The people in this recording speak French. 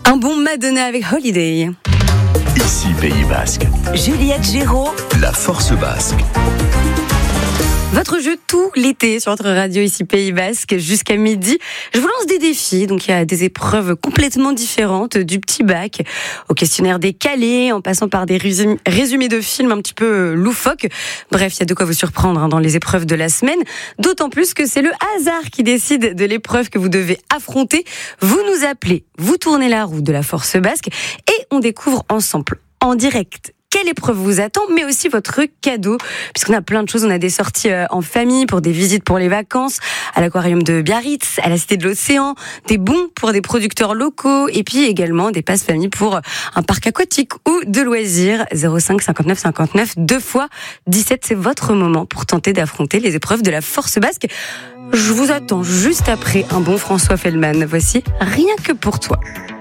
Un bon Madonna avec Holiday. Ici Pays Basque. Juliette Géraud, La Force Basque. Votre jeu tout l'été sur votre radio ici Pays Basque jusqu'à midi. Je vous lance des défis, donc il y a des épreuves complètement différentes, du petit bac au questionnaire décalé, en passant par des résumés de films un petit peu loufoques. Bref, il y a de quoi vous surprendre dans les épreuves de la semaine, d'autant plus que c'est le hasard qui décide de l'épreuve que vous devez affronter. Vous nous appelez, vous tournez la roue de la Force Basque et on découvre ensemble, en direct, quelle épreuve vous attend, mais aussi votre cadeau, puisqu'on a plein de choses. On a des sorties en famille pour des visites pour les vacances, à l'aquarium de Biarritz, à la Cité de l'Océan, des bons pour des producteurs locaux, et puis également des passes famille pour un parc aquatique ou de loisirs. 05 59 59 2 fois 17, c'est votre moment pour tenter d'affronter les épreuves de la Force Basque. Je vous attends juste après un bon François Fellman. Voici Rien que pour toi.